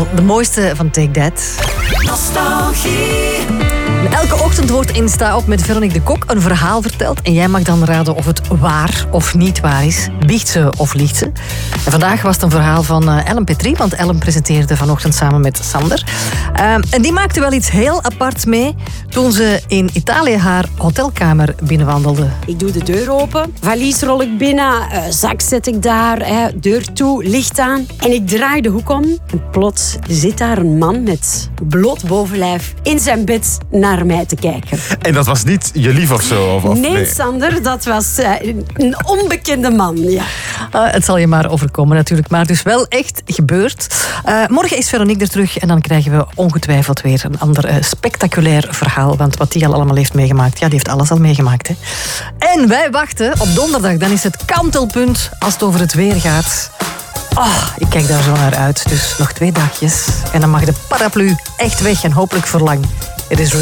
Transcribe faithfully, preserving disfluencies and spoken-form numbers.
de mooiste van Take That. Nostalgie. Elke ochtend wordt in Sta op met Veronique de Kok een verhaal verteld. En jij mag dan raden of het waar of niet waar is. Biecht ze of liegt ze? En vandaag was het een verhaal van uh, Ellen Petrie. Want Ellen presenteerde vanochtend samen met Sander. Uh, en die maakte wel iets heel aparts mee toen ze in Italië haar hotelkamer binnenwandelde. Ik doe de deur open, valies rol ik binnen, uh, zak zet ik daar, hè, deur toe, licht aan. En ik draai de hoek om en plots zit daar een man met bloot bovenlijf in zijn bed naar mij te kijken. En dat was niet je lief of zo? Of, of nee, nee, Sander, dat was uh, een onbekende man. Ja. Uh, het zal je maar overkomen natuurlijk, maar dus wel echt gebeurd. Uh, morgen is Veronique er terug en dan krijgen we ongetwijfeld weer een ander uh, spectaculair verhaal. Want wat die al allemaal heeft meegemaakt, ja, die heeft alles al meegemaakt. Hè. En wij wachten op donderdag, dan is het kantelpunt als het over het weer gaat. Oh, ik kijk daar zo naar uit. Dus nog twee dagjes en dan mag de paraplu echt weg en hopelijk voor lang. Het is